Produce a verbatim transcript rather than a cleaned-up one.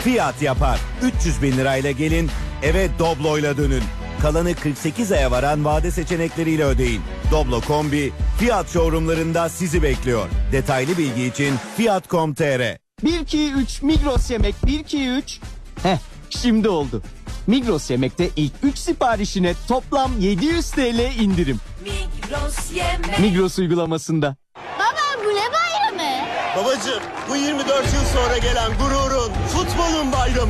Fiyat yapar. üç yüz bin lirayla gelin, eve Doblo'yla dönün. Kalanı kırk sekiz aya varan vade seçenekleriyle ödeyin. Doblo Kombi Fiyat showroomlarında sizi bekliyor. Detaylı bilgi için fiyat nokta com nokta tr. bir iki üç Migros Yemek bir iki üç. Heh, şimdi oldu. Migros Yemek'te ilk üç siparişine toplam yedi yüz T L indirim. Migros Yemek. Migros uygulamasında. Baba bu ne bayramı? Babacım, bu yirmi dört yıl sonra gelen gururun, futbolun bayramı.